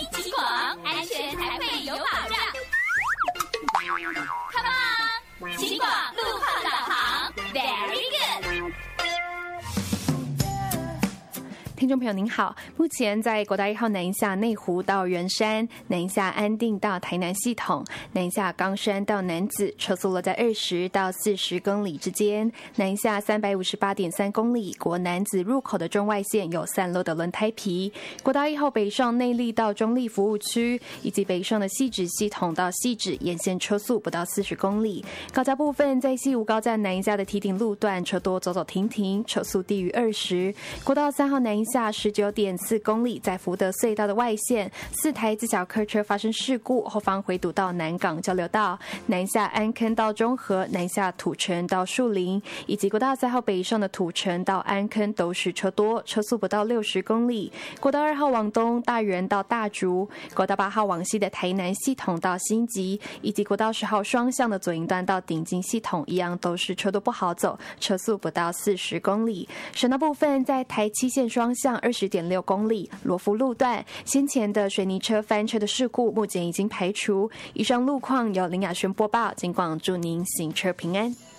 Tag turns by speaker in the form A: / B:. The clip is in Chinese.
A: 警广，安全才会有保障。Come on， 警广路况导航 ，Very good。
B: 听众朋友您好，目前在国道1号南下内湖到圆山、南下安定到台南系统、南下冈山到楠梓，车速落在20到40公里之间；南下358.3公里，国楠梓入口的中外线有散落的轮胎皮。国道1号北上内坜到中坜服务区，以及北上的汐止系统到汐止沿线车速不到40公里。高架部分在西吴高站南下的堤顶路段车多走走停停，车速低于20。国道3号南下19.4公里，在福德隧道的外线，4台自小客车发生事故，后方回堵到南港交流道，南下安坑到中和，南下土城到树林，以及国道3号北上的土城到安坑都是车多，车速不到60公里。国道2号往东，大园到大竹，国道8号往西的台南系统到新集，以及国道10号双向的左营段到顶金系统，一样都是车多不好走，车速不到40公里。省道部分在台七线双向20.6公里，罗浮路段先前的水泥车翻车的事故目前已经排除。以上路况由林雅轩播报，警广祝您行车平安。